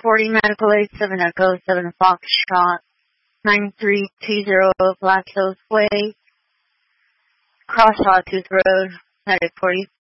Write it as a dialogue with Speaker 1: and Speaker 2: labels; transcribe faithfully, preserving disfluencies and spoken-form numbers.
Speaker 1: forty Medical eight seven Echo seven Foxtrot nine three two zero Black Hills Way, Cross Sawtooth Road, Medic forty